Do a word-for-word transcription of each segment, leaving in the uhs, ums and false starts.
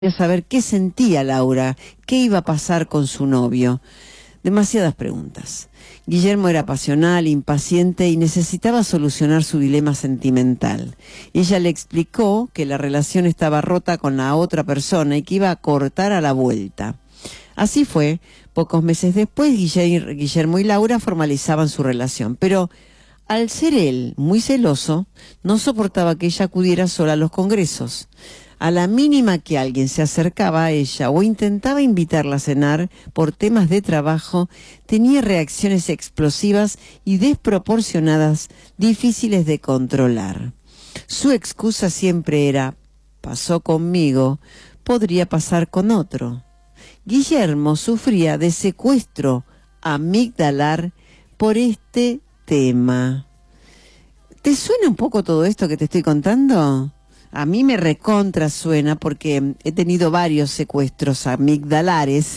Quería saber qué sentía Laura, qué iba a pasar con su novio. Demasiadas preguntas. Guillermo era pasional, impaciente y necesitaba solucionar su dilema sentimental. Ella le explicó que la relación estaba rota con la otra persona y que iba a cortar a la vuelta. Así fue. Pocos meses después, Guillermo y Laura formalizaban su relación, pero al ser él muy celoso, no soportaba que ella acudiera sola a los congresos. A la mínima que alguien se acercaba a ella o intentaba invitarla a cenar por temas de trabajo, tenía reacciones explosivas y desproporcionadas, difíciles de controlar. Su excusa siempre era: pasó conmigo, podría pasar con otro. Guillermo sufría de secuestro amigdalar por este tema. ¿Te suena un poco todo esto que te estoy contando? A mí me recontra suena porque he tenido varios secuestros amigdalares,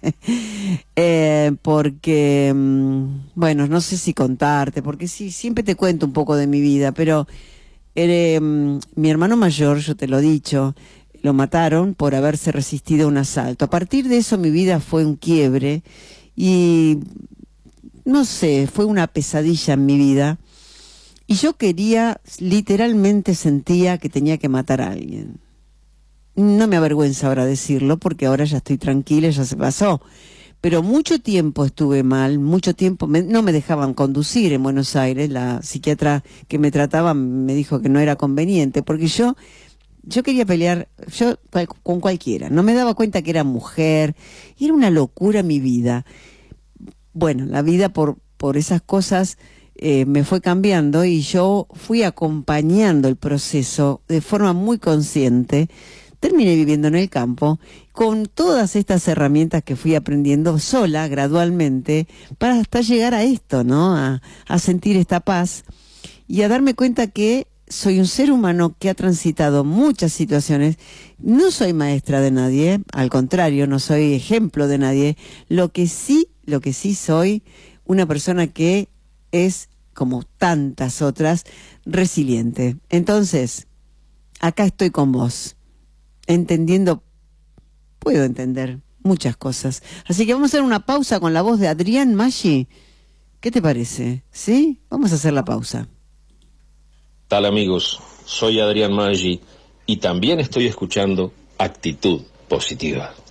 eh, porque, bueno, no sé si contarte, porque sí, siempre te cuento un poco de mi vida, pero eh, mi hermano mayor, yo te lo he dicho, lo mataron por haberse resistido a un asalto. A partir de eso mi vida fue un quiebre y, no sé, fue una pesadilla en mi vida. Y yo quería, literalmente sentía que tenía que matar a alguien. No me avergüenza ahora decirlo, porque ahora ya estoy tranquila, ya se pasó. Pero mucho tiempo estuve mal, mucho tiempo, me, no me dejaban conducir en Buenos Aires. La psiquiatra que me trataba me dijo que no era conveniente, porque yo, yo quería pelear yo con cualquiera. No me daba cuenta que era mujer, y era una locura mi vida. Bueno, la vida por, por esas cosas... Eh, me fue cambiando y yo fui acompañando el proceso de forma muy consciente. Terminé viviendo en el campo con todas estas herramientas que fui aprendiendo sola, gradualmente, para hasta llegar a esto, ¿no? A, a sentir esta paz y a darme cuenta que soy un ser humano que ha transitado muchas situaciones. No soy maestra de nadie, al contrario, no soy ejemplo de nadie. Lo que sí, lo que sí soy una persona que es, como tantas otras, resiliente. Entonces, acá estoy con vos, entendiendo, puedo entender muchas cosas. Así que vamos a hacer una pausa con la voz de Adrián Maggi. ¿Qué te parece? ¿Sí? Vamos a hacer la pausa. Tal amigos, soy Adrián Maggi y también estoy escuchando Actitud Positiva.